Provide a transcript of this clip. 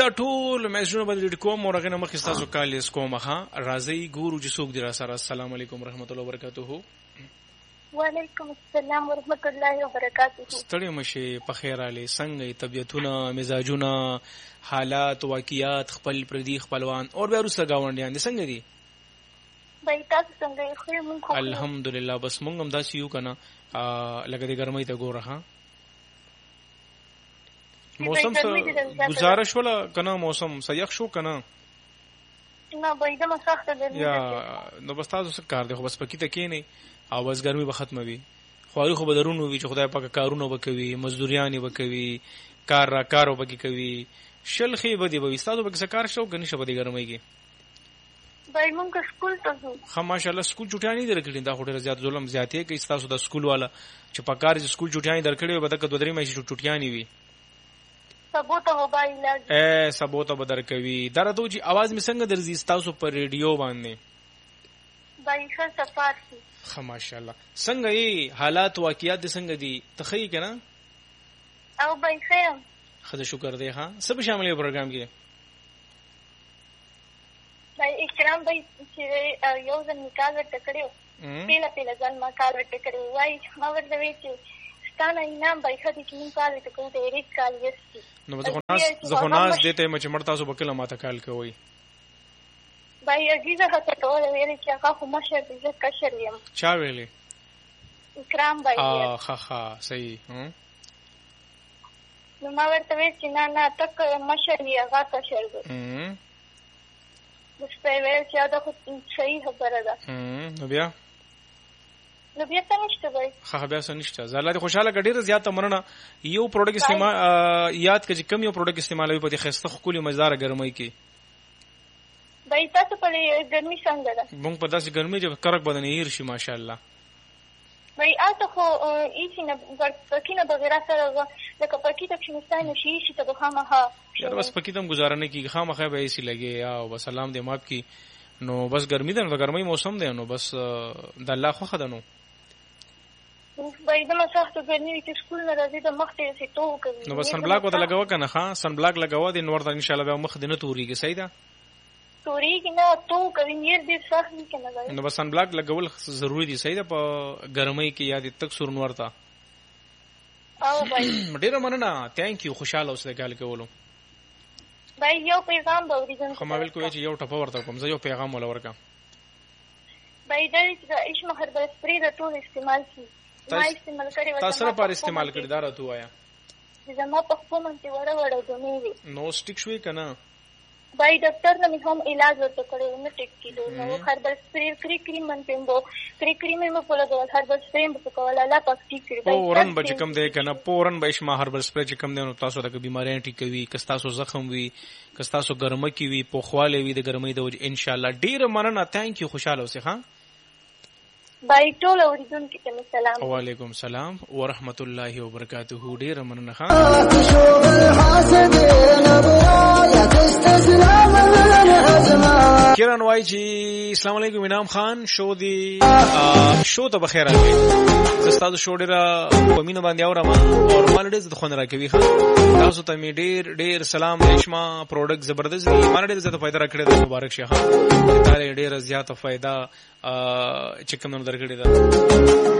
دا ټول میسجونه باندې کوم او هغه نه مخکې تاسو کال یې کوم ها راځي ګورو چې څوک دی را سره. السلام علیکم ورحمت الله وبرکاتہ. وعلیکم السلام ورحمت الله وبرکاتہ. ستړي مشه په خیر علي څنګه طبيعتونه مزاجونه حالات واقعیات خپل پردي خپلوان او بیا روسه گاونډیان دي څنګه دي؟ بای تاسو څنګه خو مونږ الحمدلله بس مونږ هم داسې یو کنه لکه د ګرمۍ ته ګوره ها موسم څه گزارش ولا کنه موسم سیخ شو کنه نه بایده مسخته ده یا نو بس تاسو څه کار دی خو بس پکې ته کې نه او بس ګرمي به ختمه وي خواري خو بدرونو وي چې خدای پاک کارونه وکوي مزدوریان وکوي کار را کارو بګي کوي شلخي بدی به تاسو به څه کار شو غني شپه دی ګرمۍ کې بای مونږ سکول ته ځو خو ماشاءالله سکول چټانی درکړي دا هټه زیات ظلم زیاتې کې تاسو د سکول والا چې په کار چې سکول چټانی درکړي به تک 2-3 مې چټیانی وي سبوته موبایل سبوته بدر کوي درته چې आवाज می څنګه درځي تاسو پر ریډیو باندې بای ښه صفات دي خو ماشاءالله څنګه یې حالات واقعیات څنګه دي تخی کنه او بای خیر خدای شکر دی ها سب شامل یو پروګرام کې بای اکرام بای چې یو ځل نکاح ورته کړو پیله ځل ما کار ورته کړو وای ما ورته وی چې ستانه انعام بای خدای چې مون کار ورته کوم ته ریټ کال یستی نو زه ناز دته مې چې مرتاسو بکله ماته کال کوي بای عزیزه هڅه کوله ویل چې هغه خو مشه دې کشر یم چا ویلې اکرام بای ها صحیح نو ما ورته وی چې نه تک مشه دی هغه کشر دی مستوي چې دا خو صحیح خبره ده نو بیا څه نشته بای خو بیا څه نشته زه الله خوشاله ګډیر زیاته مرنه یو پروډکټ استعمال یاد کړئ کم یو پروډکټ استعمالوي په دې خسته خولي مزدار ګرمۍ کې بای تاسو په ګرمۍ څنګه ده مونږ په داسې ګرمۍ چې کرک بدن هیر شي ماشاءالله بای تاسو خو ایسینه پکینه بغیر سره لکه پکې ته شنستانه شي ته بخامه یار بس پکې تم گزاره نه کی خامخه به ایسی لګي یا بس سلام دې ماپ کی نو بس ګرمي ده نو ګرمۍ موسم ده نو بس د الله خو خدانو بای د مساحت ګرمي چې سکول نه راځي د مخ ته سي تو کوي نو بس سن بلاک وته لګاو کنه ها سن بلاک لګاو دې نور ته ان شاء الله به مخ دې نه توريږي صحیح ده توريږي نه تو کوي نیر دې صح نه کنه نو بس سن بلاک لګول ضروری دي صحیح ده په ګرمۍ کې یا دې تک سور نور تا او بای ډیر مننه ثانک یو خوشاله اوسه ګال کولو بای یو پیغام به ورته خو ما بالکل چې یو ټپه ورته کوم زه یو پیغام ولا ورکم بای دا چې ایش مخر به سپری د ټول استعمال شي ما استعمال کړی تاسو سره پر استعمال کړی دا راته وایا زما په خپل منځ وړه غونې نو سټیک شوی کنه بای ډاکټر نه هم علاج ورته کړی نو ټیک کیلو نو هربل سپری کریم من پمبو کریم مې په لګول هربل سپری په کول الله پاک ټیک کړی پورن بچ کم دی کنه پورن بهش ما هربل سپری چې کم دی نو تاسو د بیماریاں ټیک کوي کستاسو زخم وي کستاسو ګرمه کی وي په خواله وي د ګرمۍ د وجه ان شاء الله ډیر مننه ثانک یو خوشاله اوسه ها بای ټول اوریدونکو ته سلام وعلیکم السلام ورحمت الله وبرکاته ډیر مننه ها کیران وای جی السلام علیکم انعام خان شو دی شو ته بخیر راغلی زستاسو شو ډیر په مینه باندې اورم او مال ډیر د خون راکوي خان تاسو ته می ډیر سلام ریشما پروډکټ زبردست دی مال ډیر زیاته فائدہ راکړی مبارک شه ها ډیر زیاته فائدہ چې کوم درکړی دا